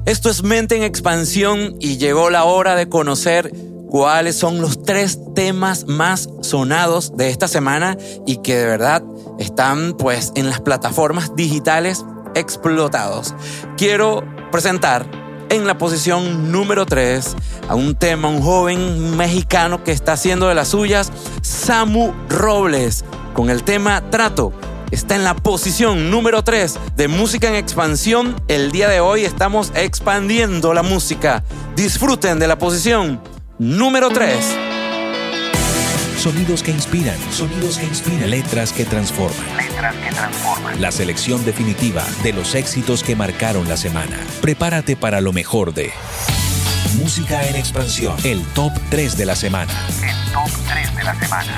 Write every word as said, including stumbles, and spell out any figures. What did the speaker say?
Esto es Mente en Expansión y llegó la hora de conocer cuáles son los tres temas más sonados de esta semana y que de verdad están pues en las plataformas digitales explotados. Quiero presentar en la posición número tres a un tema, un joven mexicano que está haciendo de las suyas, Samu Robles, con el tema Trato. Está en la posición número tres de Música en Expansión. El día de hoy estamos expandiendo la música. Disfruten de la posición número tres. Sonidos que inspiran, sonidos que inspiran, letras que transforman. Letras que transforman. La selección definitiva de los éxitos que marcaron la semana. Prepárate para lo mejor de Música en Expansión, el top tres de la semana. El top tres de la semana.